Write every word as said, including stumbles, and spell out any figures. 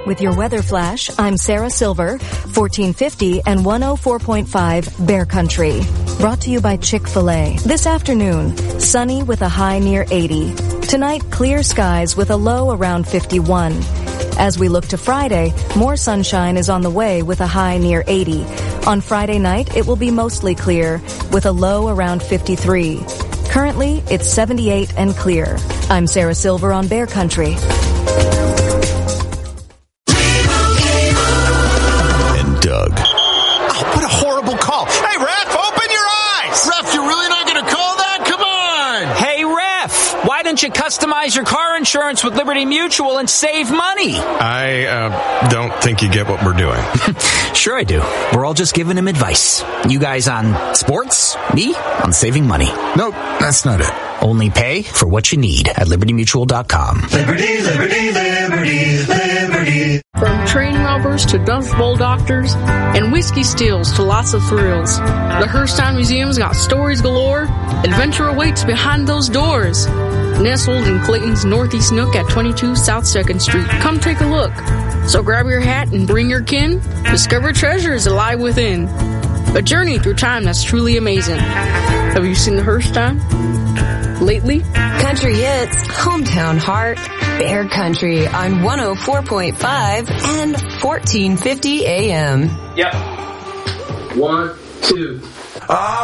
With your weather flash, I'm Sarah Silver, fourteen fifty and one oh four point five Bear Country. Brought to you by Chick-fil-A. This afternoon, sunny with a high near eighty. Tonight, clear skies with a low around fifty-one. As we look to Friday, more sunshine is on the way with a high near eighty. On Friday night, it will be mostly clear with a low around fifty-three. Currently, it's seventy-eight and clear. I'm Sarah Silver on Bear Country. Doug. Oh, what a horrible call. Hey, Ref, open your eyes. Ref, you're really not going to call that? Come on. Hey, Ref, why don't you customize your car insurance with Liberty Mutual and save money? I uh, don't think you get what we're doing. Sure I do. We're all just giving him advice. You guys on sports, me on saving money. Nope, that's not it. Only pay for what you need at liberty mutual dot com. Liberty, liberty, liberty, liberty. From train robbers to Dust Bowl doctors and whiskey steals to lots of thrills, the Hearthstone Museum's got stories galore. Adventure awaits behind those doors. Nestled in Clayton's Northeast Nook at twenty-two South second Street. Come take a look. So grab your hat and bring your kin. Discover treasures alive within. A journey through time that's truly amazing. Have you seen the Hearthstone lately? Country hits, hometown heart, Bear Country on one oh four point five and fourteen fifty A M. Yep. One, two. Ah.